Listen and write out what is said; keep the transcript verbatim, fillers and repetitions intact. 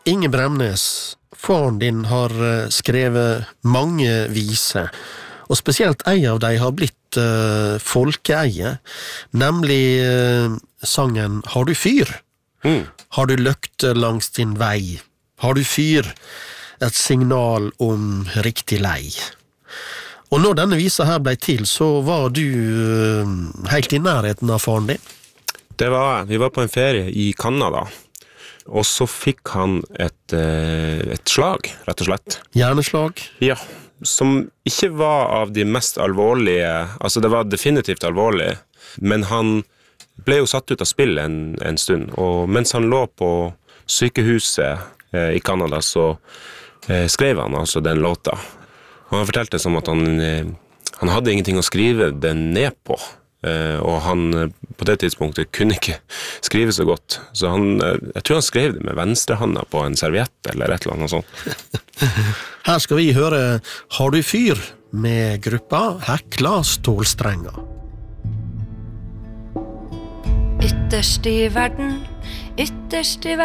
Inge Bremnes, faren din har eh, skrevet mange viser, og spesielt en av dem har blitt uh, folkeeie, nemlig uh, sangen «Har du fyr?» Mm. «Har du løkte langs din vei?» «Har du fyr?» Et signal om riktig lei. Og når denne visa her ble til, så var du uh, helt i nærheten av faren din. Det var, vi var på en ferie i Kanada, og så fikk han et, uh, et slag, rett og slett. Hjerneslag? Ja, som ikke var av de mest alvorlige, altså det var definitivt alvorlig, men han ble jo satt ut av spill en, en stund, og mens han lå på sykehuset eh, i Kanada, så eh, skrev han altså den låta. Og han fortalte som at han, eh, han hadde ingenting å skrive den ned på, eh, og han eh, på det tidspunktet kunne ikke skrive så godt, så han, eh, jeg tror han skrev det med venstrehånda på en serviett eller et eller annet sånt. Her skal vi høre «Har du fyr?» med gruppa Hekla Stålstrenga. Ytterst i verden, ytterst i verden